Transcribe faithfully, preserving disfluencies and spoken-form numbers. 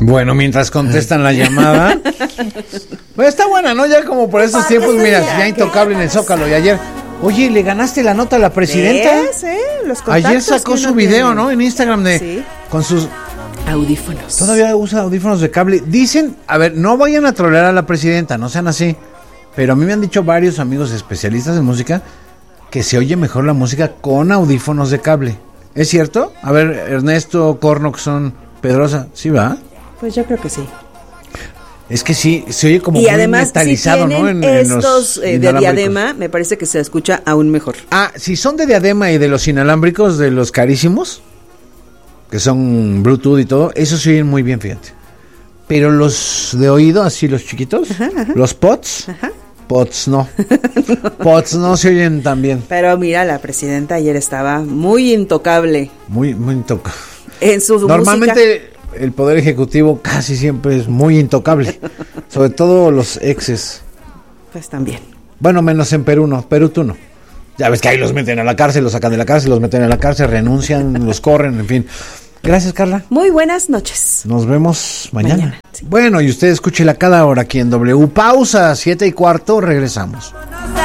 Bueno, mientras contestan la llamada. Pues está buena, ¿no? Ya como por esos tiempos, mira, ya Intocable en el Zócalo. Y ayer, oye, ¿le ganaste la nota a la presidenta? Sí, sí, los contactos. Ayer sacó su video, tiene. ¿no? En Instagram de Sí. con sus Audífonos. Todavía usa audífonos de cable. Dicen, a ver, no vayan a trolear a la presidenta, no sean así. Pero a mí me han dicho varios amigos especialistas en música que se oye mejor la música con audífonos de cable. ¿Es cierto? A ver, Ernesto, Cornoxon, Pedrosa, ¿sí va? Pues yo creo que sí. Es que sí, se oye como Y muy además, metalizado, si tienen ¿no? En, en los estos eh, de inalámbricos. diadema, me parece que se escucha aún mejor. Ah, si son de diadema y de los inalámbricos, de los carísimos, que son Bluetooth y todo, esos se oyen muy bien, fíjate. Pero los de oído, así los chiquitos, Ajá, ajá. los pods, Ajá. pods no, pods no se oyen tan bien. Pero mira, la presidenta ayer estaba muy intocable Muy, muy intocable. en su Normalmente el poder ejecutivo casi siempre es muy intocable, sobre todo los exes. música. Pues también. Bueno, menos en Perú no, Perú tú no. Ya ves que ahí los meten a la cárcel, los sacan de la cárcel, los meten a la cárcel, renuncian, los corren, en fin. Gracias, Carla. Muy buenas noches. Nos vemos mañana. Mañana, sí. Bueno, y usted escúchela cada hora aquí en W. Pausa, siete y cuarto, regresamos.